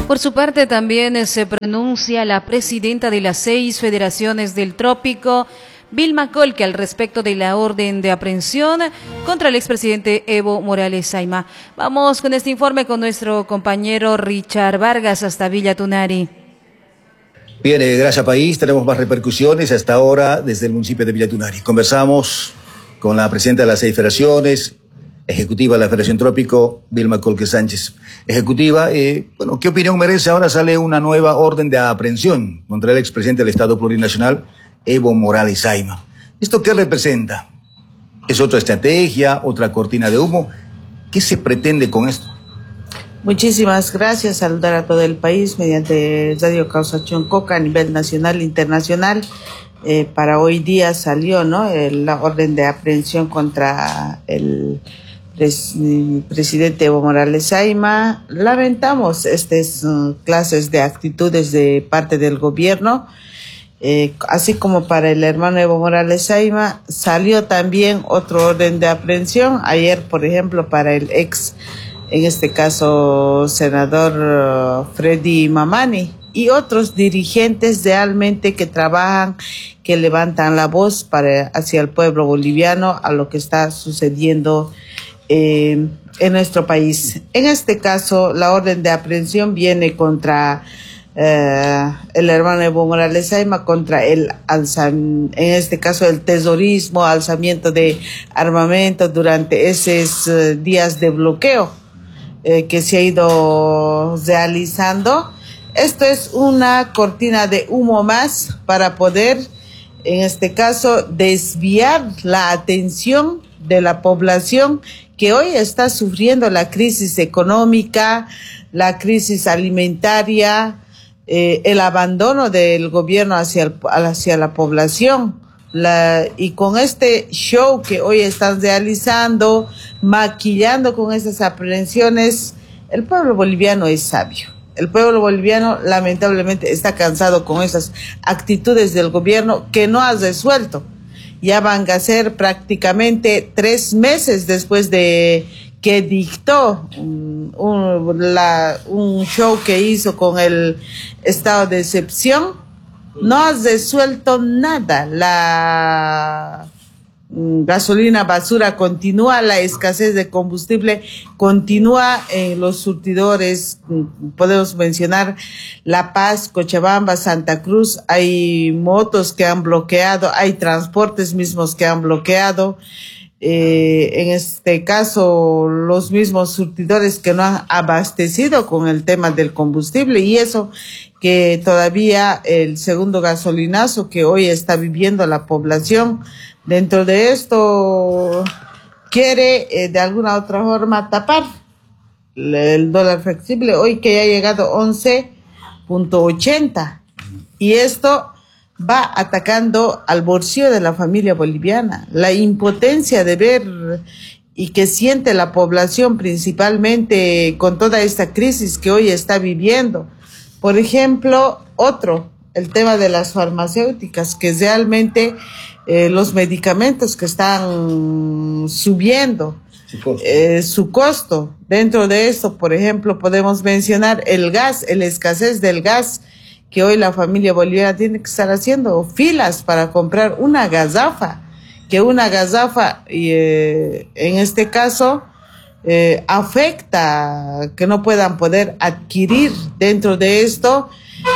Por su parte, también se pronuncia la presidenta de las 6 federaciones del Trópico, Vilma Colque, al respecto de la orden de aprehensión contra el expresidente Evo Morales Saima. Vamos con este informe con nuestro compañero Richard Vargas hasta Villa Tunari. Bien, gracias país. Tenemos más repercusiones hasta ahora desde el municipio de Villa Tunari. Conversamos con la presidenta de las 6 federaciones, ejecutiva de la Federación Trópico, Vilma Colque Sánchez. Ejecutiva, ¿qué opinión merece? Ahora sale una nueva orden de aprehensión contra el expresidente del Estado Plurinacional, Evo Morales Saima. ¿Esto qué representa? ¿Es otra estrategia, otra cortina de humo? ¿Qué se pretende con esto? Muchísimas gracias. Saludar a todo el país mediante Radio Causación Coca a nivel nacional e internacional. Para hoy día salió, ¿no?, la orden de aprehensión contra el presidente Evo Morales Saima. Lamentamos estas clases de actitudes de parte del gobierno. Así como para el hermano Evo Morales Saima, salió también otro orden de aprehensión. Ayer, por ejemplo, para el en este caso, senador Freddy Mamani y otros dirigentes realmente que trabajan, que levantan la voz hacia el pueblo boliviano, a lo que está sucediendo en nuestro país. En este caso, la orden de aprehensión viene contra el hermano Evo Morales Saima, contra en este caso el terrorismo, alzamiento de armamento durante esos días de bloqueo que se ha ido realizando. Esto es una cortina de humo más para poder, en este caso, desviar la atención de la población que hoy está sufriendo la crisis económica, la crisis alimentaria, el abandono del gobierno hacia la población. Y con este show que hoy están realizando, maquillando con esas aprehensiones, el pueblo boliviano es sabio. El pueblo boliviano lamentablemente está cansado con esas actitudes del gobierno que no ha resuelto. Ya van a ser prácticamente 3 meses después de que dictó un show que hizo con el estado de excepción. No ha resuelto nada. La gasolina basura continúa, la escasez de combustible continúa en los surtidores. Podemos mencionar La Paz, Cochabamba, Santa Cruz. Hay motos que han bloqueado, hay transportes mismos que han bloqueado. En este caso, los mismos surtidores que no han abastecido con el tema del combustible, y eso que todavía el segundo gasolinazo que hoy está viviendo la población. Dentro de esto quiere de alguna otra forma tapar el dólar flexible hoy, que ya ha llegado 11.80, y esto va atacando al bolsillo de la familia boliviana. La impotencia de ver y que siente la población principalmente con toda esta crisis que hoy está viviendo. Por ejemplo, el tema de las farmacéuticas, que realmente los medicamentos que están subiendo su costo. Dentro de esto, por ejemplo, podemos mencionar el gas, la escasez del gas, que hoy la familia boliviana tiene que estar haciendo filas para comprar una gasafa, en este caso afecta que no puedan poder adquirir. Dentro de esto,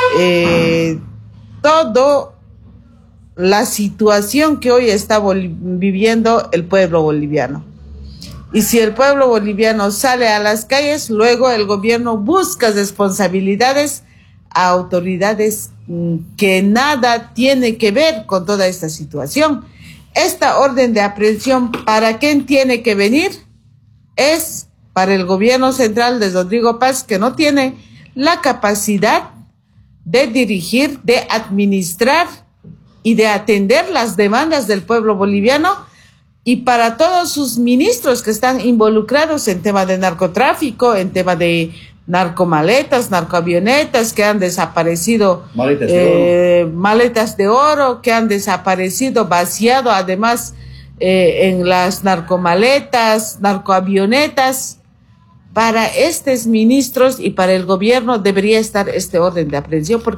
todo la situación que hoy está viviendo el pueblo boliviano. Y si el pueblo boliviano sale a las calles, luego el gobierno busca responsabilidades a autoridades que nada tiene que ver con toda esta situación. Esta orden de aprehensión, ¿para quién tiene que venir? Es para el gobierno central de Rodrigo Paz, que no tiene la capacidad de dirigir, de administrar y de atender las demandas del pueblo boliviano, y para todos sus ministros que están involucrados en tema de narcotráfico, en tema de narcomaletas, narcoavionetas que han desaparecido, maletas de oro que han desaparecido, vaciado además en las narcomaletas, narcoavionetas. para estos ministros y para el gobierno debería estar este orden de aprehensión, porque